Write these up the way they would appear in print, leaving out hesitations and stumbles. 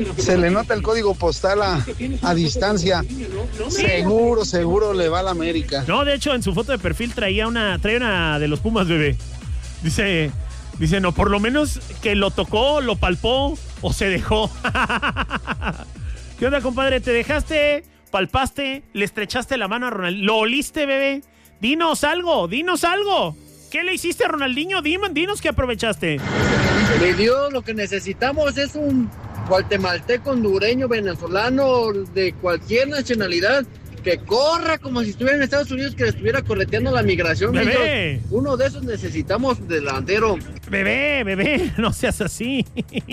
Se le nota el código postal a distancia. Seguro le va a la América. No, de hecho, en su foto de perfil trae una de los Pumas, bebé. Dice, no, por lo menos que lo tocó, lo palpó o se dejó. ¿Qué onda, compadre? ¿Te dejaste, palpaste, le estrechaste la mano a Ronaldinho? ¿Lo oliste, bebé? Dinos algo. ¿Qué le hiciste a Ronaldinho? Dinos que aprovechaste. Mi Dios, lo que necesitamos es un guatemalteco, hondureño, venezolano, de cualquier nacionalidad, que corra como si estuviera en Estados Unidos, que le estuviera correteando la migración. Bebé. Uno de esos necesitamos delantero. Bebé, no seas así.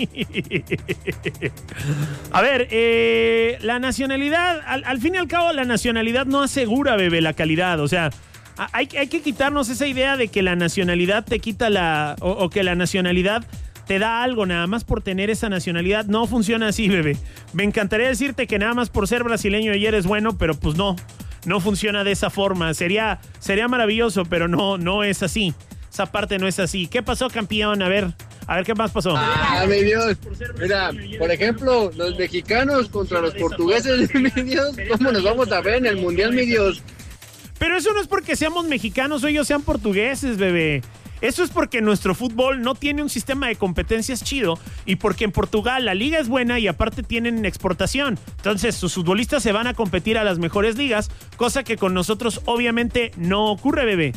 A ver, la nacionalidad, al fin y al cabo, la nacionalidad no asegura, bebé, la calidad. O sea, hay que quitarnos esa idea de que la nacionalidad te quita o que la nacionalidad te da algo nada más por tener esa nacionalidad. No funciona así, bebé. Me encantaría decirte que nada más por ser brasileño y eres bueno, pero pues no funciona de esa forma. Sería maravilloso, pero no es así. Esa parte no es así. ¿Qué pasó, campeón? A ver qué más pasó. Mi Dios. Mira, por ejemplo, los mexicanos contra los portugueses, mi Dios, ¿cómo nos vamos a ver en el Mundial, mi Dios? Pero eso no es porque seamos mexicanos o ellos sean portugueses, bebé. Eso es porque nuestro fútbol no tiene un sistema de competencias chido y porque en Portugal la liga es buena y aparte tienen exportación. Entonces sus futbolistas se van a competir a las mejores ligas, cosa que con nosotros obviamente no ocurre, bebé.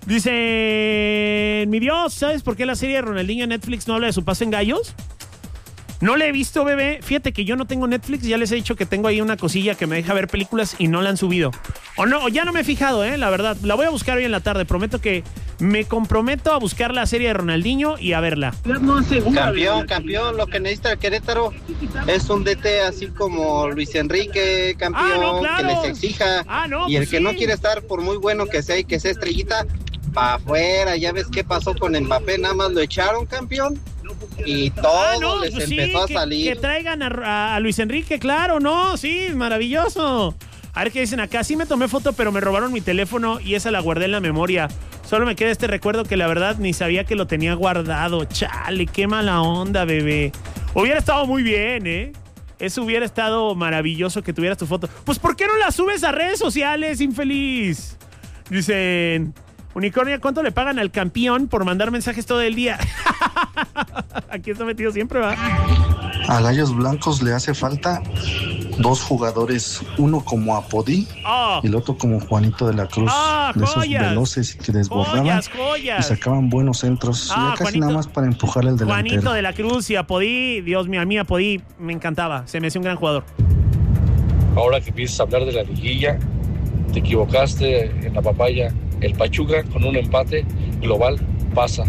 Dice, mi Dios, ¿sabes por qué la serie de Ronaldinho en Netflix no habla de su paso en gallos? No la he visto, bebé. Fíjate que yo no tengo Netflix. Ya les he dicho que tengo ahí una cosilla que me deja ver películas y no la han subido. O ya no me he fijado, la verdad. La voy a buscar hoy en la tarde. Prometo que me comprometo a buscar la serie de Ronaldinho y a verla. Campeón. Lo que necesita el Querétaro es un DT así como Luis Enrique, campeón, claro, que les exija. Y el que no quiere estar, por muy bueno que sea y que sea estrellita, para afuera. Ya ves qué pasó con Mbappé. Nada más lo echaron, campeón. Y todo les empezó a salir. Que traigan a Luis Enrique, claro, ¿no? Sí, maravilloso. A ver qué dicen acá. Sí me tomé foto, pero me robaron mi teléfono y esa la guardé en la memoria. Solo me queda este recuerdo que la verdad ni sabía que lo tenía guardado. Chale, qué mala onda, bebé. Hubiera estado muy bien, Eso hubiera estado maravilloso que tuvieras tu foto. Pues ¿por qué no la subes a redes sociales, infeliz? Dicen... Unicornia, ¿cuánto le pagan al campeón por mandar mensajes todo el día? Aquí está metido siempre, ¿va? A Gallos Blancos le hace falta 2 jugadores, uno como Apodí y el otro como Juanito de la Cruz, de esos veloces que desbordaban y sacaban buenos centros. Ya casi Juanito, nada más para empujar al delantero. Juanito de la Cruz y Apodí, Dios mío, a mí Apodí me encantaba, se me hacía un gran jugador. Ahora que empiezas a hablar de la liguilla, te equivocaste en la papaya. El Pachuca con un empate global pasa.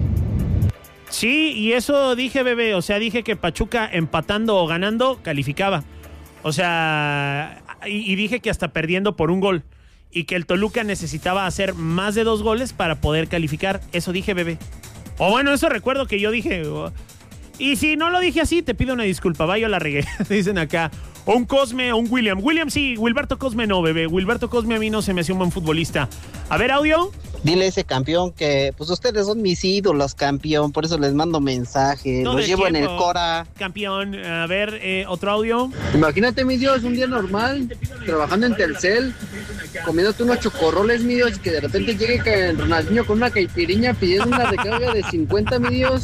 Sí, y eso dije, bebé. O sea, dije que Pachuca empatando o ganando calificaba. O sea, y dije que hasta perdiendo por un gol. Y que el Toluca necesitaba hacer más de 2 goles para poder calificar. Eso dije, bebé. O bueno, eso recuerdo que yo dije. Y si no lo dije así, te pido una disculpa. Va, yo la regué. Dicen acá. O un Cosme, o un William. William sí, Wilberto Cosme no, bebé. Wilberto Cosme a mí no se me hacía un buen futbolista. A ver, audio. Dile a ese campeón que, pues ustedes son mis ídolos, campeón. Por eso les mando mensajes. Los llevo en el Cora. Campeón, a ver, otro audio. Imagínate, mi Dios, un día normal, trabajando en Telcel, comiéndote unos chocorroles, mi Dios, que de repente llegue Ronaldinho con una caipiriña pidiendo una recarga de 50, mi Dios.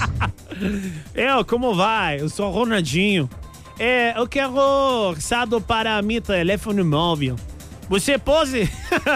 ¿Cómo va? Eu sou Ronaldinho. Eu quero saldo para mi teléfono móvil. Você pode?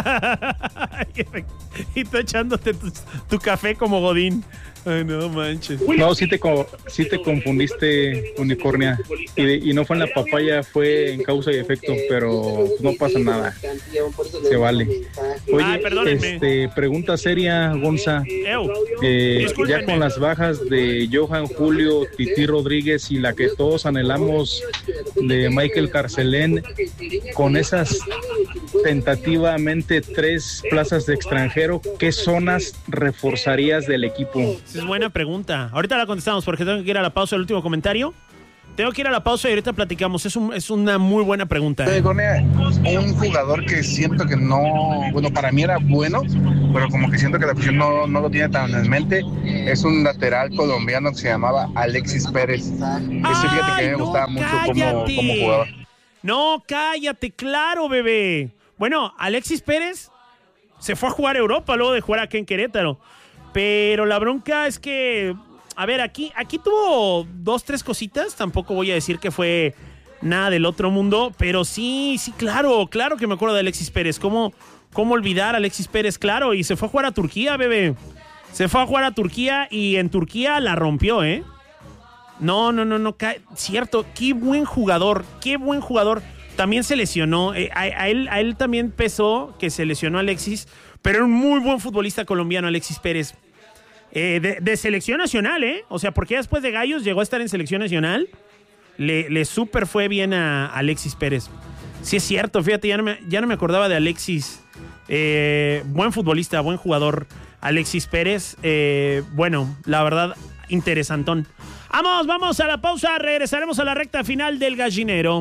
Y tú echándote tu café como Godín. Ay, no manches. No, sí te confundiste, Unicornia. Y no fue en la papaya, fue en causa y efecto, pero no pasa nada. Se vale. Oye, pregunta seria, Gonza. Ya con las bajas de Johan Julio, Titi Rodríguez y la que todos anhelamos de Michael Carcelén, con esas tentativamente 3 plazas de extranjero, ¿qué zonas reforzarías del equipo? Esa es buena pregunta. Ahorita la contestamos porque tengo que ir a la pausa del último comentario. Tengo que ir a la pausa y ahorita platicamos. Es una muy buena pregunta. Un jugador que siento que no, bueno, para mí era bueno, pero como que siento que la afición no lo tiene tan en mente, es un lateral colombiano que se llamaba Alexis Pérez. Ese fíjate que me gustaba mucho como jugador. No, cállate, claro, bebé. Bueno, Alexis Pérez se fue a jugar a Europa luego de jugar aquí en Querétaro. Pero la bronca es que... A ver, aquí tuvo 2-3 cositas. Tampoco voy a decir que fue nada del otro mundo. Pero sí, claro que me acuerdo de Alexis Pérez. ¿Cómo olvidar a Alexis Pérez? Claro, y se fue a jugar a Turquía, bebé. Se fue a jugar a Turquía y en Turquía la rompió, ¿eh? No. Cierto, qué buen jugador. También se lesionó. A él también pesó que se lesionó Alexis. Pero era un muy buen futbolista colombiano, Alexis Pérez. De selección nacional, ¿eh? O sea, porque después de Gallos llegó a estar en selección nacional. Le súper fue bien a Alexis Pérez. Sí es cierto, fíjate, ya no me acordaba de Alexis. Buen futbolista, buen jugador, Alexis Pérez. Bueno, la verdad, interesantón. Vamos a la pausa, regresaremos a la recta final del Gallinero.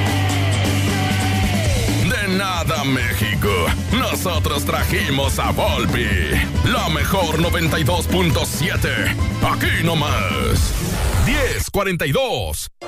De nada, México. Nosotros trajimos a Volpi. La mejor 92.7. Aquí nomás. 10:42.